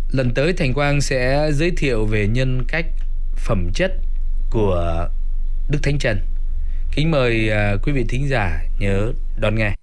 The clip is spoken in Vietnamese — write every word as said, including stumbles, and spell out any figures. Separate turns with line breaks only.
Lần tới Thành Quang sẽ giới thiệu về nhân cách, phẩm chất của Đức Thánh Trần. Kính mời uh, quý vị thính giả nhớ đón nghe.